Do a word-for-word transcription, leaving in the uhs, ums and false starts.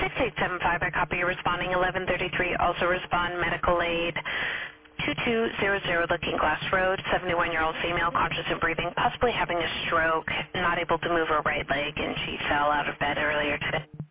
six eight seven five, I copy you responding eleven thirty-three. Also respond medical aid two two zero zero Looking Glass Road, seventy-one-year-old female, conscious and breathing, possibly having a stroke, not able to move her right leg, and she fell out of bed earlier today.